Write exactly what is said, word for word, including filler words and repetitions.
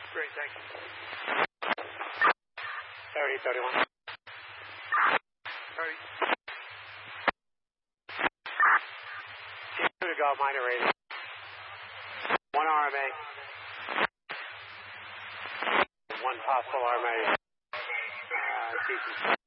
Great, thank you. thirty, thirty-one. thirty. Two to go, minor rating. One R M A. One possible R M A. Uh,